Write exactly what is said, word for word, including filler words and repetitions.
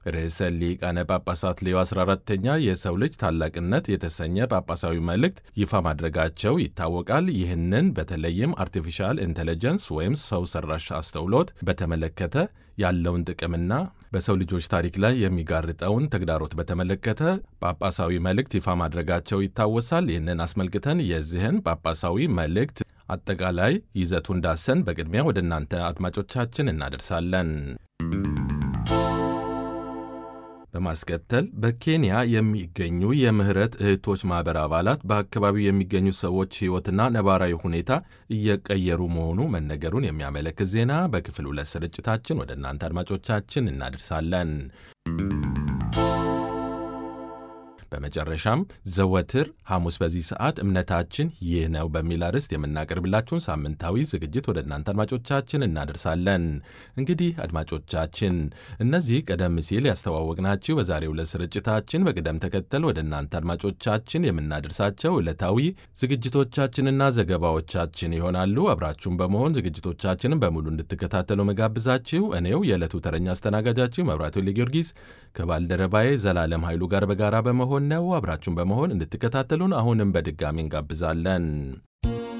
ርዕሰ ሊቃነ ጳጳሳት ሌዮ አስራ አራተኛ የሰው ልጅ ታላቅነት የተሰኘ ጳጳሳዊ መልእክት ይፋ ማድረጋቸው ይታወቃል። ይህንን በተለይም አርቲፊሻል ኢንቴሊጀንስ ወይም ሰው ሰራሽ አስተውሎት በተመለከተ ያለውን ጥቅምና በሰው ልጆች ታሪክ ላይ የሚጋርጠውን ተግዳሮት በተመለከተ ጳጳሳዊ መልእክት ይፋ ማድረጋቸው ይታወሳል። ይህንን አስመልክተን የዚህን ጳጳሳዊ መልእክት አጠቃላይ ይዘቱን ዳሰን በቅድሚያ ወደ እናንተ አድማጮቻችን እናደርሳለን። በማስከተል በኬንያ የሚገኙ የምህረት እህቶች ማኅበር አባላት በአካባቢው የሚገኙ ሰዎች ሕይወትና ነባራዊ ሁኔታ እየቀየሩ መሆኑ መነገሩን የሚያመለክት ዜና በክፍል ሁለት ስርጭታችን ወደ እናንተ አድማጮቻችን እናደርሳለን። በመጨረሻም ዘወትር ሐሙስ በዚህ ሰዓት እምነታችን ይህ ነው በሚል አርዕስት የምናቀርብላችሁን ሳምንታዊ ዝግጅት ወደ እናንተ አድማጮቻችን እናደርሳለን። እንግዲህ አድማጮቻችን እነዚህ ቀደም ሲል ያስተዋወቅናችሁ በዛሬው ዕለት ስርጭታችን በቅደም ተከተል ወደ እናንተ አድማጮቻችን የምናደርሳቸው ዕለታዊ ዝግጅቶቻችንና ዘገባዎቻችን ይሆናሉ። አብራችሁን በመሆን ዝግጅቶቻችንን በሙሉ እንድትከታተሉ መጋብዛችሁ እኔው የዕለቱ ተረኛ አስተናጋጃችሁ መብራቱ ጊዮርጊስ ከባልደረባዬ ዘላለም ኃይሉ ጋር በጋራ በመሆን ነው። አብራችሁን በመሆን እንድትከታተሉን አሁንም በድጋሚ እንጋብዛለን።